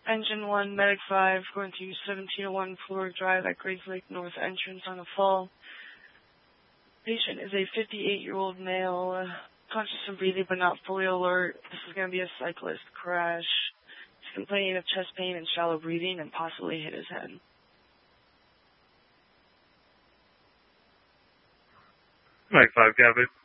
Engine 1, Medic 5, going to 1701 Florida Drive at Grace Lake North entrance on the fall. Patient is a 58-year-old male, conscious and breathing but not fully alert. This is going to be a cyclist crash. He's complaining of chest pain and shallow breathing and possibly hit his head. Mike 5, copy.